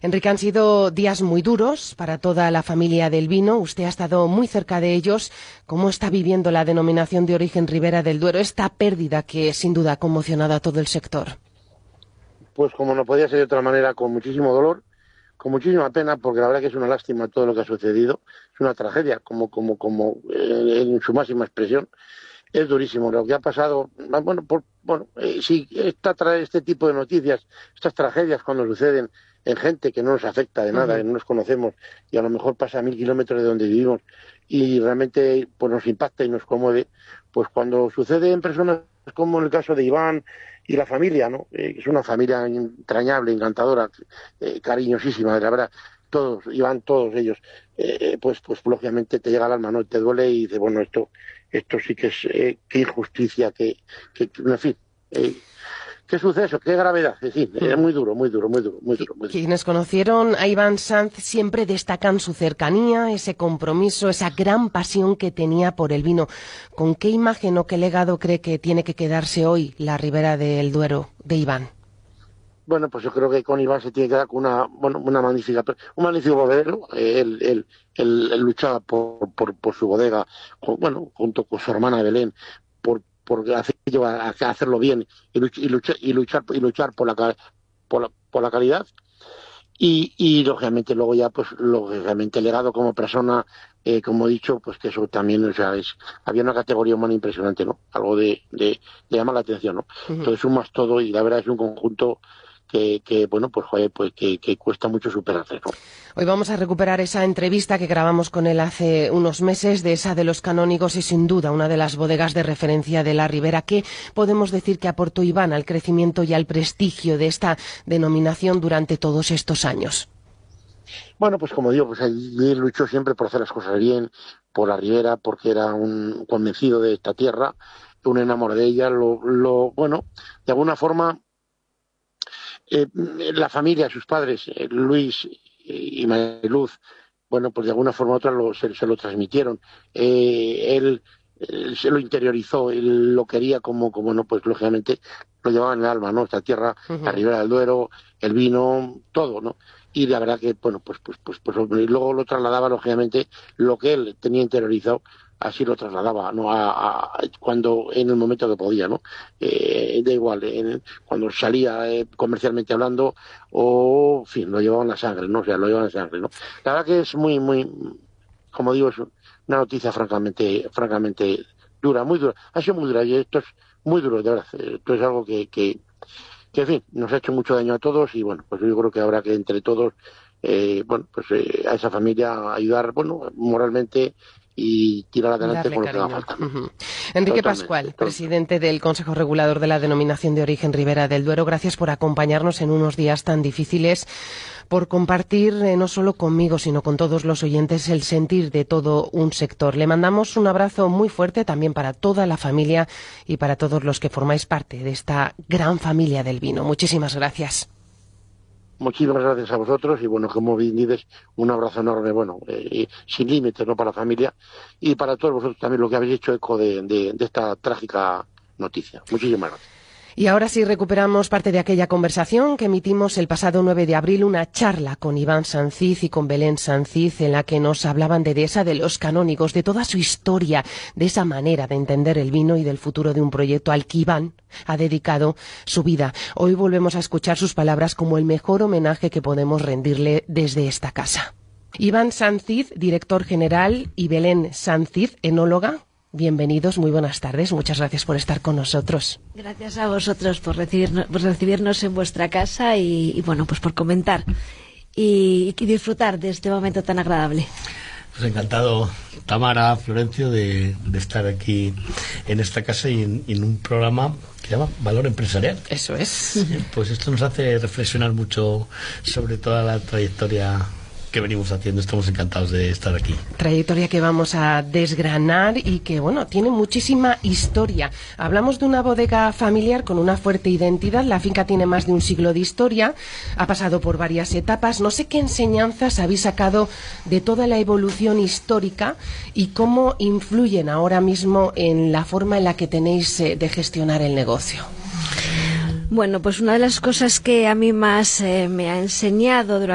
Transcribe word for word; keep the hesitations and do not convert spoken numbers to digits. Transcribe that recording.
Enrique, han sido días muy duros para toda la familia del vino. Usted ha estado muy cerca de ellos. ¿Cómo está viviendo la denominación de origen Ribera del Duero esta pérdida que sin duda ha conmocionado a todo el sector? Pues como no podía ser de otra manera, con muchísimo dolor, con muchísima pena, porque la verdad que es una lástima todo lo que ha sucedido. Es una tragedia, como, como, como eh, en su máxima expresión. Es durísimo lo que ha pasado. Bueno, por, bueno eh, si esta, este tipo de noticias, estas tragedias cuando suceden en gente que no nos afecta de nada, uh-huh. que no nos conocemos y a lo mejor pasa a mil kilómetros de donde vivimos y realmente pues nos impacta y nos conmueve, pues cuando sucede en personas como en el caso de Iván y la familia, ¿no? Eh, es una familia entrañable, encantadora, eh, cariñosísima, la verdad. Todos, Iván, todos ellos, eh, pues, pues lógicamente te llega al alma, ¿no? Te duele y dices, bueno, esto, esto sí que es, eh, qué injusticia, qué, qué, en fin, eh, qué suceso, qué gravedad, en fin, es muy duro, muy duro, muy duro, muy duro, muy duro. Quienes conocieron a Iván Sanz siempre destacan su cercanía, ese compromiso, esa gran pasión que tenía por el vino. ¿Con qué imagen o qué legado cree que tiene que quedarse hoy la Ribera del Duero de Iván? Bueno, pues yo creo que con Iván se tiene que dar con una, bueno, una magnífica, un magnífico bodeguero. Él, él, él, él luchaba por, por, por su bodega, con, bueno, junto con su hermana Belén, por, por hacer, hacerlo bien y luchar, y luchar, y luchar, y luchar por, la, por, la, por la calidad. Y, y lógicamente luego ya, pues, lógicamente el legado como persona, eh, como he dicho, pues que eso también, o sea, es, había una categoría humana impresionante, ¿no? Algo de, de, de llamar la atención, ¿no? Uh-huh. Entonces sumas todo y la verdad es un conjunto que, que bueno, pues joder, pues que, que cuesta mucho superarse, ¿no? Hoy vamos a recuperar esa entrevista que grabamos con él hace unos meses, de esa de los Canónigos, y sin duda una de las bodegas de referencia de la Ribera. ¿Qué podemos decir que aportó Iván al crecimiento y al prestigio de esta denominación durante todos estos años? Bueno, pues como digo, pues él luchó siempre por hacer las cosas bien, por la Ribera, porque era un convencido de esta tierra, un enamorado de ella, lo, lo bueno, de alguna forma, Eh, la familia, sus padres, eh, Luis y Mariluz, bueno, pues de alguna forma u otra lo, se, se lo transmitieron. Eh, él, él se lo interiorizó, él lo quería como, como no, pues lógicamente lo llevaba en el alma, ¿no? Esta tierra, uh-huh. la Ribera del Duero, el vino, todo, ¿no? Y la verdad que, bueno, pues, pues, pues, pues luego lo trasladaba, lógicamente, lo que él tenía interiorizado, así lo trasladaba, ¿no? A, a, cuando, en el momento que podía, ¿no? Eh, da igual, en, cuando salía eh, comercialmente hablando, o, en fin, lo llevaba en la sangre, ¿no? O sea, lo llevaba en la sangre, ¿no? La verdad que es muy, muy, como digo, es una noticia francamente, francamente dura, muy dura. Ha sido muy dura, y esto es muy duro, de verdad. Esto es algo que, que, que, en fin, nos ha hecho mucho daño a todos, y bueno, pues yo creo que habrá que entre todos, eh, bueno, pues eh, a esa familia ayudar, bueno, moralmente, y tirar adelante con lo que haga falta. Uh-huh. Enrique Pascual, presidente del Consejo Regulador de la Denominación de Origen Ribera del Duero, gracias por acompañarnos en unos días tan difíciles, por compartir eh, no solo conmigo, sino con todos los oyentes el sentir de todo un sector. Le mandamos un abrazo muy fuerte también para toda la familia y para todos los que formáis parte de esta gran familia del vino. Muchísimas gracias. Muchísimas gracias a vosotros y, bueno, como bien dices, un abrazo enorme, bueno, eh, sin límites, ¿no?, para la familia y para todos vosotros también, lo que habéis hecho eco de, de, de esta trágica noticia. Muchísimas gracias. Y ahora sí recuperamos parte de aquella conversación que emitimos el pasado nueve de abril, una charla con Iván Sanziz y con Belén Sanziz, en la que nos hablaban de Dehesa de los Canónigos, de toda su historia, de esa manera de entender el vino y del futuro de un proyecto al que Iván ha dedicado su vida. Hoy volvemos a escuchar sus palabras como el mejor homenaje que podemos rendirle desde esta casa. Iván Sanziz, director general, y Belén Sanziz, enóloga. Bienvenidos, muy buenas tardes, muchas gracias por estar con nosotros. Gracias a vosotros por recibirnos, por recibirnos en vuestra casa y, y bueno, pues por comentar y, y disfrutar de este momento tan agradable. Pues encantado, Tamara, Florencio, de, de estar aquí en esta casa y en, y en un programa que se llama Valor Empresarial. Eso es. Pues esto nos hace reflexionar mucho sobre toda la trayectoria que venimos haciendo. Estamos encantados de estar aquí. Trayectoria que vamos a desgranar y que, bueno, tiene muchísima historia. Hablamos de una bodega familiar con una fuerte identidad. La finca tiene más de un siglo de historia, ha pasado por varias etapas. No sé qué enseñanzas habéis sacado de toda la evolución histórica y cómo influyen ahora mismo en la forma en la que tenéis eh, de gestionar el negocio. Bueno, pues una de las cosas que a mí más eh, me ha enseñado durante